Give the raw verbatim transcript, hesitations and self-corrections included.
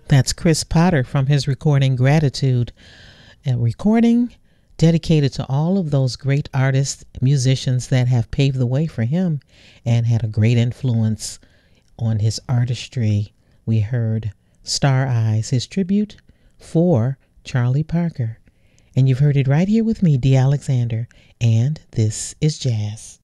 That's Chris Potter from his recording Gratitude, a recording dedicated to all of those great artists, musicians that have paved the way for him and had a great influence on his artistry. We heard Star Eyes, his tribute for Charlie Parker. And you've heard it right here with me, Dee Alexander, and this is Jazz.